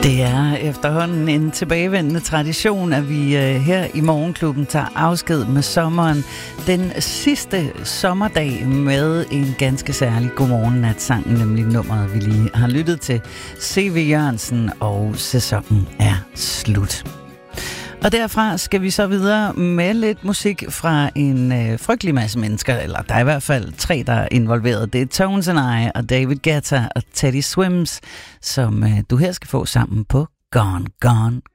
Det er efterhånden en tilbagevendende tradition, at vi her i Morgenklubben tager afsked med sommeren. Den sidste sommerdag med en ganske særlig godmorgen-nat-sang, nemlig nummeret, vi lige har lyttet til. C.V. Jørgensen, og sæsonen er slut. Og derfra skal vi så videre med lidt musik fra en frygtelig masse mennesker, eller der er i hvert fald 3, der er involveret. Det er Tones and I og David Guetta og Teddy Swims, som du her skal få sammen på Gone, Gone,